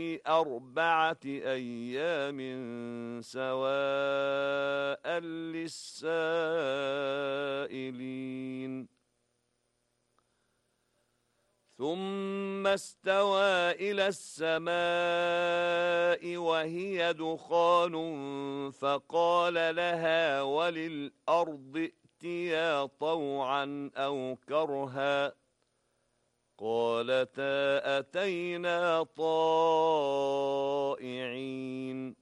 4 أيام سواء للسائلين ثم استوى إلى السماء وهي دخان فقال لها وللأرض ائتيا طوعا أو كرها قالتا أتينا طائعين